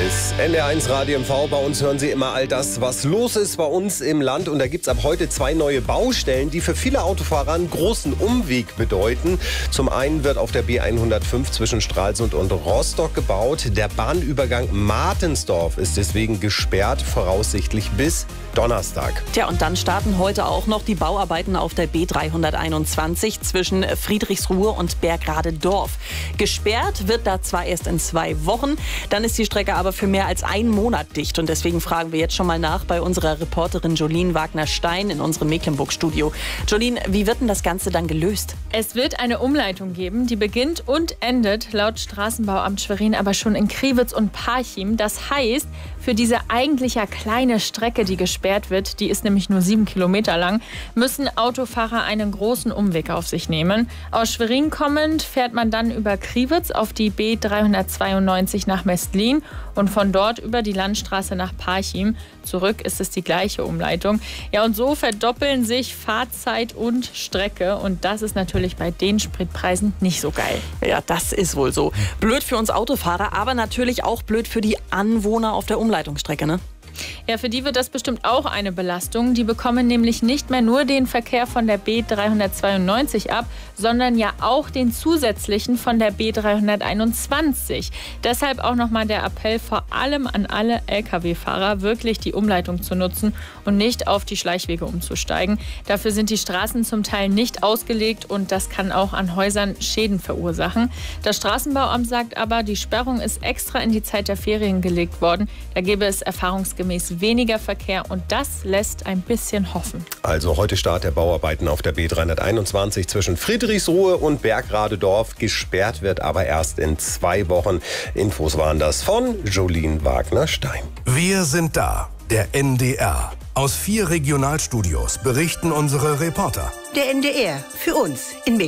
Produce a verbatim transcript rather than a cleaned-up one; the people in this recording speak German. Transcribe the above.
ist N D R eins Radio M V. Bei uns hören Sie immer all das, was los ist bei uns im Land. Und da gibt es ab heute zwei neue Baustellen, die für viele Autofahrer einen großen Umweg bedeuten. Zum einen wird auf der B hundertfünf zwischen Stralsund und Rostock gebaut. Der Bahnübergang Martensdorf ist deswegen gesperrt, voraussichtlich bis Donnerstag. Tja, und dann starten heute auch noch die Bauarbeiten auf der B dreihunderteinundzwanzig zwischen Friedrichsruhe und Bergradedorf. Gesperrt wird da zwar erst in zwei Wochen, dann ist die Strecke aber für mehr als einen Monat dicht. Und deswegen fragen wir jetzt schon mal nach bei unserer Reporterin Jolien Wagner-Stein in unserem Mecklenburg-Studio. Jolien, wie wird denn das Ganze dann gelöst? Es wird eine Umleitung geben, die beginnt und endet laut Straßenbauamt Schwerin aber schon in Kriwitz und Parchim. Das heißt, für diese eigentlich ja kleine Strecke, die gesperrt wird, die ist nämlich nur sieben Kilometer lang, müssen Autofahrer einen großen Umweg auf sich nehmen. Aus Schwerin kommend fährt man dann über Kriwitz auf die B dreihundertzweiundneunzig nach Mestlin und von dort über die Landstraße nach Parchim. Zurück ist es die gleiche Umleitung. Ja, und so verdoppeln sich Fahrzeit und Strecke. Und das ist natürlich bei den Spritpreisen nicht so geil. Ja, das ist wohl so. Blöd für uns Autofahrer, aber natürlich auch blöd für die Anwohner auf der Umleitungsstrecke, ne? Ja, für die wird das bestimmt auch eine Belastung. Die bekommen nämlich nicht mehr nur den Verkehr von der B dreihundertzweiundneunzig ab, sondern ja auch den zusätzlichen von der B dreihunderteinundzwanzig. Deshalb auch nochmal der Appell vor allem an alle L K W-Fahrer, wirklich die Umleitung zu nutzen und nicht auf die Schleichwege umzusteigen. Dafür sind die Straßen zum Teil nicht ausgelegt und das kann auch an Häusern Schäden verursachen. Das Straßenbauamt sagt aber, die Sperrung ist extra in die Zeit der Ferien gelegt worden. Da gäbe es erfahrungsgemäß weniger Verkehr und das lässt ein bisschen hoffen. Also heute Start der Bauarbeiten auf der B dreihunderteinundzwanzig zwischen Friedrichsruhe und Bergradedorf. Gesperrt wird aber erst in zwei Wochen. Infos waren das von Jolien Wagner-Stein. Wir sind da, der N D R. Aus vier Regionalstudios berichten unsere Reporter. Der N D R für uns in Mecklenburg.